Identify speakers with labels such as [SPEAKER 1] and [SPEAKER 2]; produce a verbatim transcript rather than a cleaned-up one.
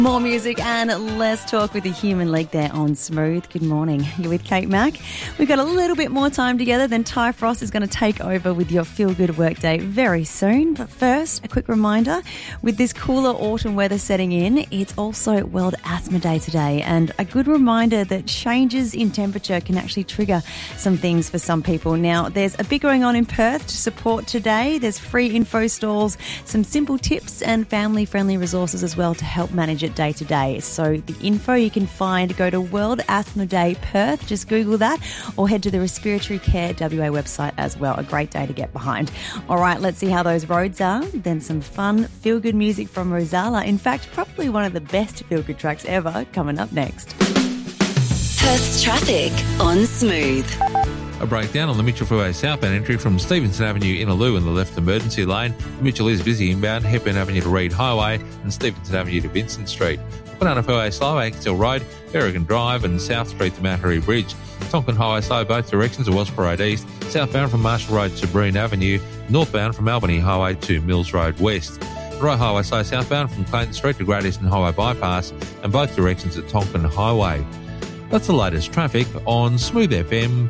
[SPEAKER 1] More music and less talk with the Human League there on Smooth. Good morning. You're with Kate Mack. We've got a little bit more time together, then Ty Frost is going to take over with your Feel Good Workday very soon. But first, a quick reminder, with this cooler autumn weather setting in, it's also World Asthma Day today, and a good reminder that changes in temperature can actually trigger some things for some people. Now, there's a bit going on in Perth to support today. There's free info stalls, some simple tips and family-friendly resources as well to help manage it day to day. So the info you can find, go to World Asthma Day Perth, just Google that, or head to the Respiratory Care W A website as well. A great day to get behind. All right, let's see how those roads are. Then some fun, feel-good music from Rosala. In fact, probably one of the best feel-good tracks ever, coming up next.
[SPEAKER 2] Perth's traffic on Smooth.
[SPEAKER 3] A breakdown on the Mitchell Freeway southbound entry from Stevenson Avenue Innaloo in the left emergency lane. Mitchell is busy inbound, Hepburn Avenue to Reed Highway and Stevenson Avenue to Vincent Street. Banana Freeway slow, Axtell Road, Berrigan Drive and South Street to Mattery Bridge. Tonkin Highway slow both directions to Wellsborough Road East, southbound from Marshall Road to Breen Avenue, northbound from Albany Highway to Mills Road West. Roy Highway slow southbound from Clayton Street to Great Eastern Highway Bypass and both directions at Tonkin Highway. That's the latest traffic on Smooth F M